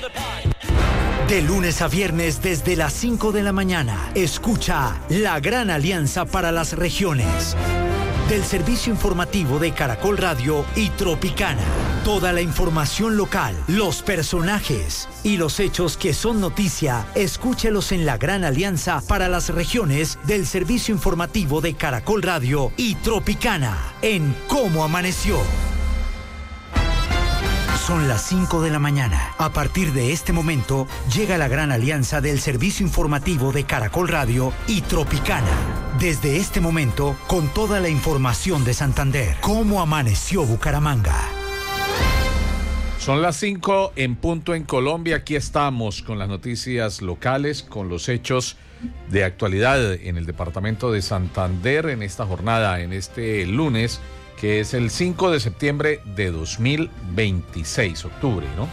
De lunes a viernes desde las 5 de la mañana, escucha La Gran Alianza para las Regiones, del servicio informativo de Caracol Radio y Tropicana. Toda la información local, los personajes y los hechos que son noticia, escúchelos en La Gran Alianza para las Regiones del servicio informativo de Caracol Radio y Tropicana, en Cómo Amaneció. Son las 5 de la mañana. A partir de este momento, llega la gran alianza del servicio informativo de Caracol Radio y Tropicana. Desde este momento, con toda la información de Santander. ¿Cómo amaneció Bucaramanga? Son las 5 en punto en Colombia. Aquí estamos con las noticias locales, con los hechos de actualidad en el departamento de Santander en esta jornada, en este lunes, que es el 5 de septiembre de 2026, octubre, ¿no?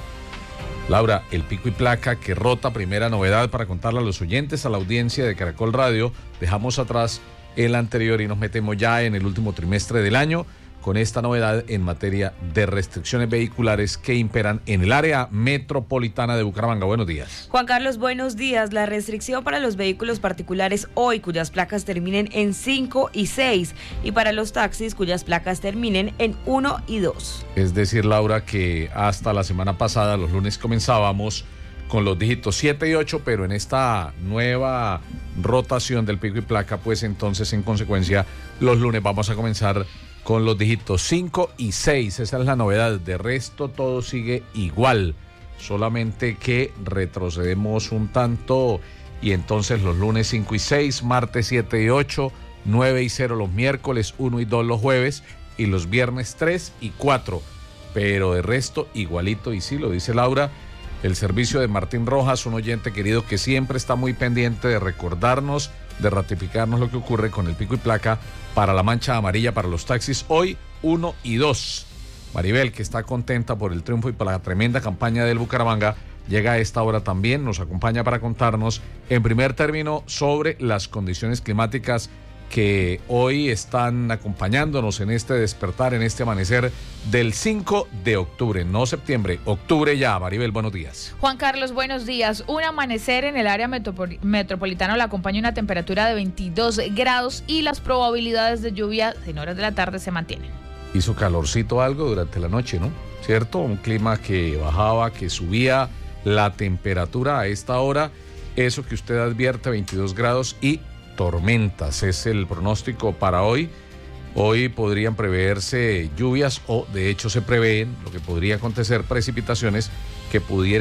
Laura, el pico y placa que rota, primera novedad para contarle a los oyentes, a la audiencia de Caracol Radio. Dejamos atrás el anterior y nos metemos ya en el último trimestre del año con esta novedad en materia de restricciones vehiculares que imperan en el área metropolitana de Bucaramanga. Buenos días. Juan Carlos, buenos días. La restricción para los vehículos particulares hoy, cuyas placas terminen en 5 y 6, y para los taxis, cuyas placas terminen en 1 y 2. Es decir, Laura, que hasta la semana pasada, los lunes, comenzábamos con los dígitos 7 y 8, pero en esta nueva rotación del pico y placa, pues entonces, en consecuencia, los lunes vamos a comenzar con los dígitos 5 y 6, esa es la novedad. De resto todo sigue igual, solamente que retrocedemos un tanto y entonces los lunes 5 y 6, martes 7 y 8, 9 y 0 los miércoles, 1 y 2 los jueves y los viernes 3 y 4, pero de resto igualito. Y sí, lo dice Laura, el servicio de Martín Rojas, un oyente querido que siempre está muy pendiente de recordarnos, de ratificarnos lo que ocurre con el pico y placa para la mancha amarilla para los taxis, hoy 1 y 2. Maribel, que está contenta por el triunfo y por la tremenda campaña del Bucaramanga, llega a esta hora también, nos acompaña para contarnos en primer término sobre las condiciones climáticas que hoy están acompañándonos en este despertar, en este amanecer del 5 de octubre, no septiembre, octubre ya. Maribel, buenos días. Juan Carlos, buenos días. Un amanecer en el área metropolitana le acompaña una temperatura de 22 grados y las probabilidades de lluvia en horas de la tarde se mantienen. Hizo calorcito algo durante la noche, ¿no? ¿Cierto? Un clima que bajaba, que subía la temperatura a esta hora. Eso que usted advierte, 22 grados y tormentas es el pronóstico para hoy. Hoy podrían preverse lluvias o de hecho se prevén lo que podría acontecer, precipitaciones que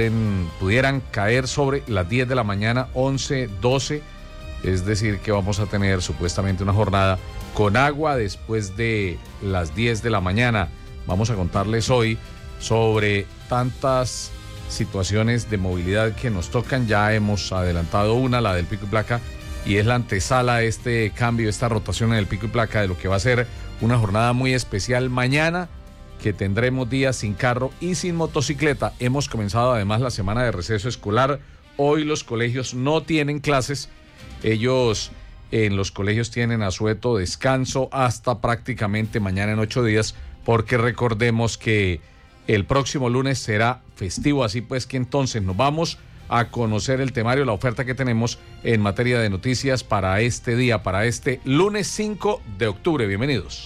pudieran caer sobre las 10 de la mañana, 11, 12, es decir que vamos a tener supuestamente una jornada con agua después de las 10 de la mañana. Vamos a contarles hoy sobre tantas situaciones de movilidad que nos tocan. Ya hemos adelantado una, la del pico y placa, y es la antesala a este cambio, esta rotación en el pico y placa de lo que va a ser una jornada muy especial mañana, que tendremos días sin carro y sin motocicleta. Hemos comenzado además la semana de receso escolar. Hoy los colegios no tienen clases. Ellos en los colegios tienen asueto descanso hasta prácticamente mañana en 8 días, porque recordemos que el próximo lunes será festivo. Así pues que entonces nos vamos a conocer el temario, la oferta que tenemos en materia de noticias para este día, para este lunes 5 de octubre. Bienvenidos.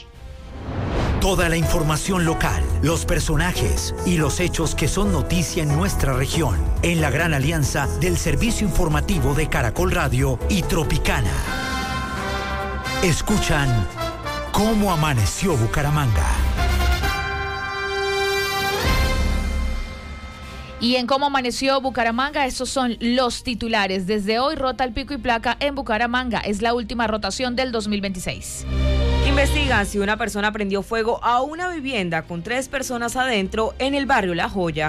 Toda la información local, los personajes y los hechos que son noticia en nuestra región, en la gran alianza del servicio informativo de Caracol Radio y Tropicana. Escuchan Cómo amaneció Bucaramanga. Y en Cómo amaneció Bucaramanga, estos son los titulares. Desde hoy rota el pico y placa en Bucaramanga. Es la última rotación del 2026. Investigan si una persona prendió fuego a una vivienda con 3 personas adentro en el barrio La Joya.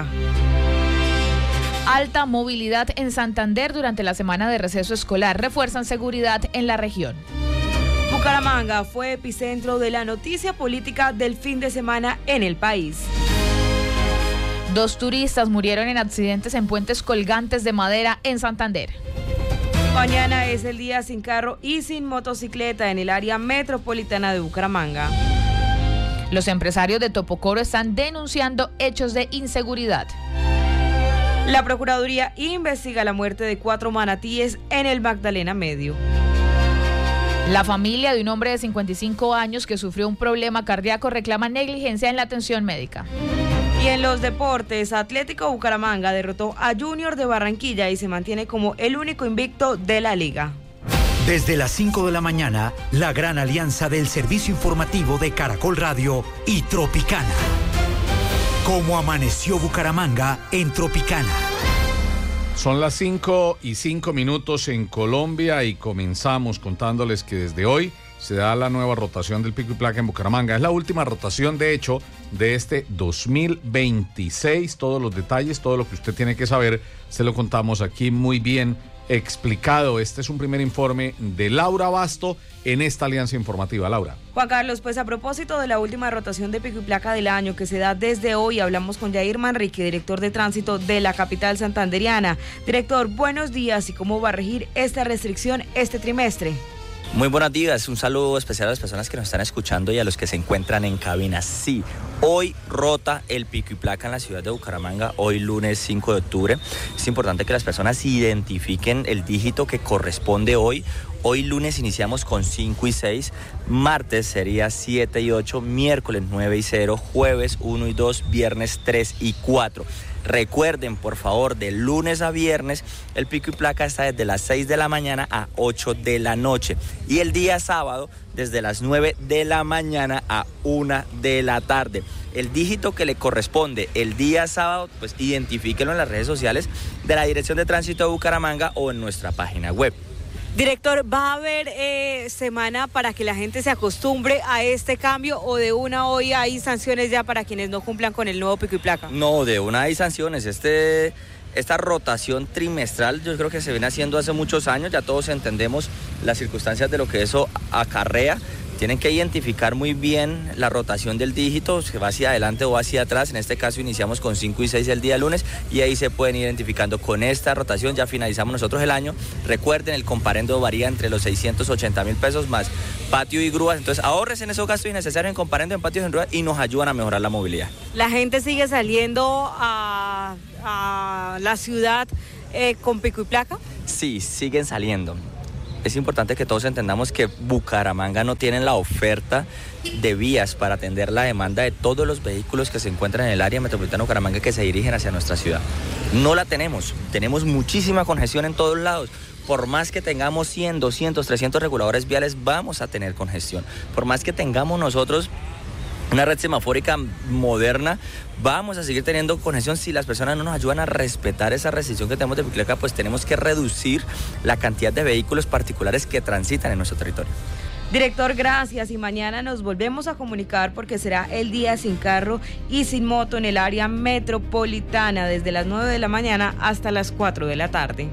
Alta movilidad en Santander durante la semana de receso escolar. Refuerzan seguridad en la región. Bucaramanga fue epicentro de la noticia política del fin de semana en el país. 2 turistas murieron en accidentes en puentes colgantes de madera en Santander. Mañana es el día sin carro y sin motocicleta en el área metropolitana de Bucaramanga. Los empresarios de Topocoro están denunciando hechos de inseguridad. La Procuraduría investiga la muerte de 4 manatíes en el Magdalena Medio. La familia de un hombre de 55 años que sufrió un problema cardíaco reclama negligencia en la atención médica. Y en los deportes, Atlético Bucaramanga derrotó a Junior de Barranquilla y se mantiene como el único invicto de la liga. Desde las 5 de la mañana, la gran alianza del servicio informativo de Caracol Radio y Tropicana. Cómo amaneció Bucaramanga en Tropicana. Son las 5:05 en Colombia y comenzamos contándoles que desde hoy se da la nueva rotación del pico y placa en Bucaramanga. Es la última rotación, de hecho, de este 2026. Todos los detalles, todo lo que usted tiene que saber, se lo contamos aquí muy bien explicado. Este es un primer informe de Laura Basto en esta alianza informativa. Laura. Juan Carlos, pues a propósito de la última rotación de pico y placa del año que se da desde hoy, hablamos con Jair Manrique, director de tránsito de la capital santanderiana. Director, buenos días. ¿Y cómo va a regir esta restricción este trimestre? Muy buenos días, un saludo especial a las personas que nos están escuchando y a los que se encuentran en cabina. Sí, hoy rota el pico y placa en la ciudad de Bucaramanga, hoy lunes 5 de octubre. Es importante que las personas identifiquen el dígito que corresponde hoy. Hoy lunes iniciamos con 5 y 6, martes sería 7 y 8, miércoles 9 y 0, jueves 1 y 2, viernes 3 y 4. Recuerden, por favor, de lunes a viernes, el pico y placa está desde las 6 de la mañana a 8 de la noche. Y el día sábado, desde las 9 de la mañana a 1 de la tarde. El dígito que le corresponde el día sábado, pues identifíquenlo en las redes sociales de la Dirección de Tránsito de Bucaramanga o en nuestra página web. Director, ¿va a haber semana para que la gente se acostumbre a este cambio o de una hoy hay sanciones ya para quienes no cumplan con el nuevo pico y placa? No, de una hay sanciones. Esta rotación trimestral yo creo que se viene haciendo hace muchos años, ya todos entendemos las circunstancias de lo que eso acarrea. Tienen que identificar muy bien la rotación del dígito, si va hacia adelante o hacia atrás. En este caso iniciamos con 5 y 6 el día lunes y ahí se pueden ir identificando. Con esta rotación ya finalizamos nosotros el año. Recuerden, el comparendo varía entre los 680.000 pesos más patio y grúas. Entonces ahorres en esos gastos innecesarios en comparendo, en patios y en grúas y nos ayudan a mejorar la movilidad. ¿La gente sigue saliendo a la ciudad con pico y placa? Sí, siguen saliendo. Es importante que todos entendamos que Bucaramanga no tiene la oferta de vías para atender la demanda de todos los vehículos que se encuentran en el área metropolitana de Bucaramanga que se dirigen hacia nuestra ciudad. No la tenemos muchísima congestión en todos lados. Por más que tengamos 100, 200, 300 reguladores viales, vamos a tener congestión. Por más que tengamos nosotros una red semafórica moderna, vamos a seguir teniendo congestión. Si las personas no nos ayudan a respetar esa restricción que tenemos de bicicleta, pues tenemos que reducir la cantidad de vehículos particulares que transitan en nuestro territorio. Director, gracias, y mañana nos volvemos a comunicar porque será el día sin carro y sin moto en el área metropolitana desde las 9 de la mañana hasta las 4 de la tarde.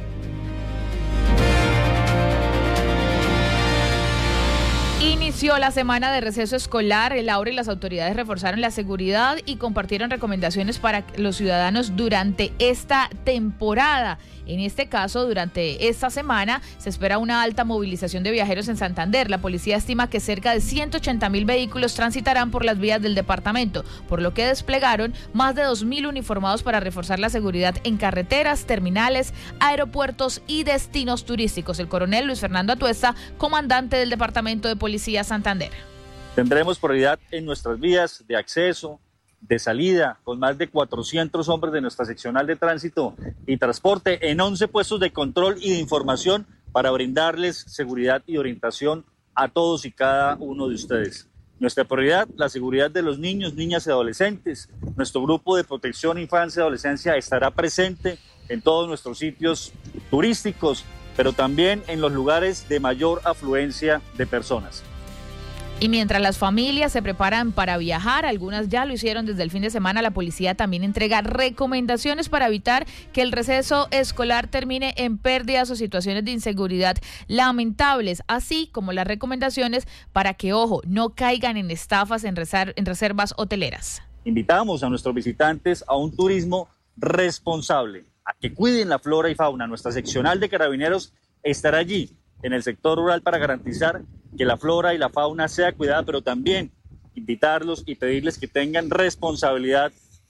Inició la semana de receso escolar. Laura, y las autoridades reforzaron la seguridad y compartieron recomendaciones para los ciudadanos durante esta temporada. En este caso, durante esta semana, se espera una alta movilización de viajeros en Santander. La policía estima que cerca de 180.000 vehículos transitarán por las vías del departamento, por lo que desplegaron más de 2.000 uniformados para reforzar la seguridad en carreteras, terminales, aeropuertos y destinos turísticos. El coronel Luis Fernando Atuesta, comandante del Departamento de Policía Santander. Tendremos prioridad en nuestras vías de acceso, de salida, con más de 400 hombres de nuestra seccional de tránsito y transporte en 11 puestos de control y de información para brindarles seguridad y orientación a todos y cada uno de ustedes. Nuestra prioridad, la seguridad de los niños, niñas y adolescentes. Nuestro grupo de protección infancia y adolescencia estará presente en todos nuestros sitios turísticos, pero también en los lugares de mayor afluencia de personas. Y mientras las familias se preparan para viajar, algunas ya lo hicieron desde el fin de semana, la policía también entrega recomendaciones para evitar que el receso escolar termine en pérdidas o situaciones de inseguridad lamentables, así como las recomendaciones para que, ojo, no caigan en estafas en reservas hoteleras. Invitamos a nuestros visitantes a un turismo responsable, a que cuiden la flora y fauna. Nuestra seccional de carabineros estará allí en el sector rural para garantizar que la flora y la fauna sea cuidada, pero también invitarlos y pedirles que tengan responsabilidad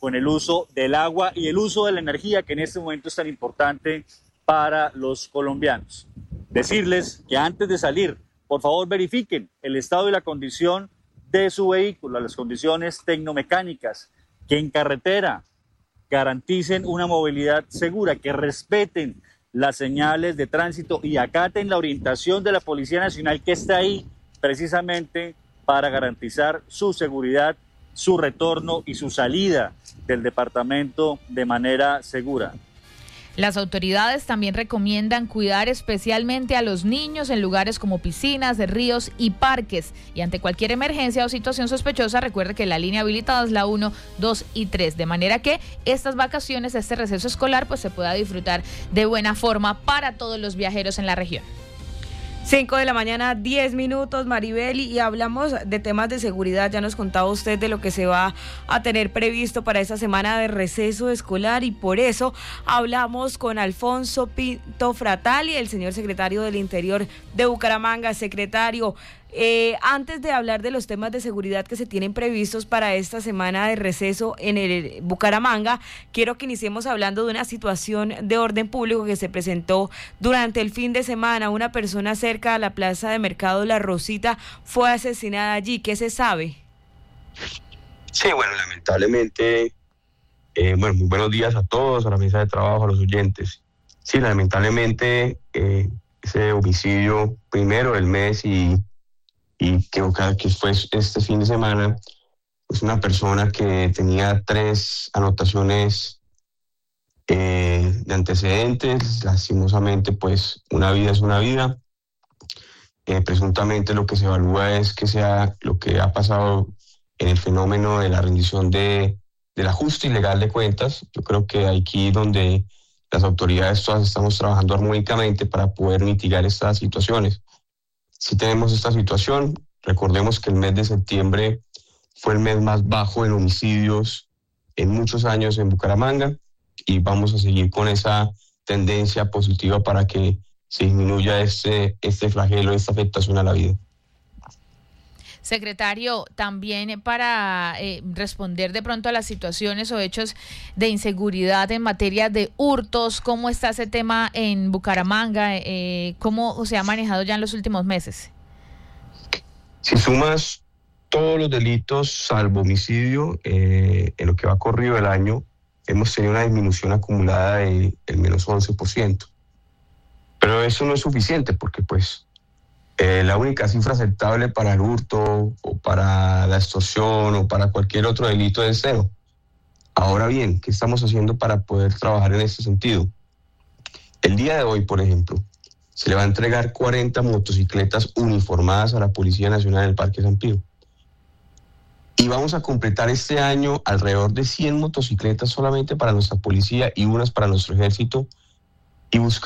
con el uso del agua y el uso de la energía, que en este momento es tan importante para los colombianos. Decirles que antes de salir, por favor verifiquen el estado y la condición de su vehículo, las condiciones tecnomecánicas, que en carretera garanticen una movilidad segura, que respeten las señales de tránsito y acaten la orientación de la Policía Nacional, que está ahí precisamente para garantizar su seguridad, su retorno y su salida del departamento de manera segura. Las autoridades también recomiendan cuidar especialmente a los niños en lugares como piscinas, ríos y parques. Y ante cualquier emergencia o situación sospechosa, recuerde que la línea habilitada es la 1, 2 y 3. De manera que estas vacaciones, este receso escolar, pues se pueda disfrutar de buena forma para todos los viajeros en la región. 5 de la mañana, 10 minutos, Maribel, y hablamos de temas de seguridad. Ya nos contaba usted de lo que se va a tener previsto para esta semana de receso escolar, y por eso hablamos con Alfonso Pinto Fratali, el señor secretario del Interior de Bucaramanga. Secretario, antes de hablar de los temas de seguridad que se tienen previstos para esta semana de receso en el Bucaramanga, quiero que iniciemos hablando de una situación de orden público que se presentó durante el fin de semana. Una persona cerca a la plaza de mercado La Rosita fue asesinada allí. ¿Qué se sabe? Sí, bueno, lamentablemente, muy buenos días a todos, a la mesa de trabajo, a los oyentes. Sí, lamentablemente, ese homicidio primero del mes y que fue este fin de semana, es una persona que tenía 3 anotaciones de antecedentes. Lastimosamente, pues una vida es una vida. Presuntamente lo que se evalúa es que sea lo que ha pasado en el fenómeno de la rendición del ajuste ilegal de cuentas. Yo creo que aquí donde las autoridades todas estamos trabajando armónicamente para poder mitigar estas situaciones. Si tenemos esta situación, recordemos que el mes de septiembre fue el mes más bajo en homicidios en muchos años en Bucaramanga, y vamos a seguir con esa tendencia positiva para que se disminuya este flagelo, esta afectación a la vida. Secretario, también para responder de pronto a las situaciones o hechos de inseguridad en materia de hurtos, ¿cómo está ese tema en Bucaramanga? ¿Cómo se ha manejado ya en los últimos meses? Si sumas todos los delitos salvo homicidio, en lo que va corrido el año, hemos tenido una disminución acumulada del menos 11%. Pero eso no es suficiente, porque pues la única cifra aceptable para el hurto o para la extorsión o para cualquier otro delito es 0. Ahora bien, ¿qué estamos haciendo para poder trabajar en este sentido? El día de hoy, por ejemplo, se le va a entregar 40 motocicletas uniformadas a la Policía Nacional del Parque San Pío. Y vamos a completar este año alrededor de 100 motocicletas solamente para nuestra policía y unas para nuestro ejército, y buscamos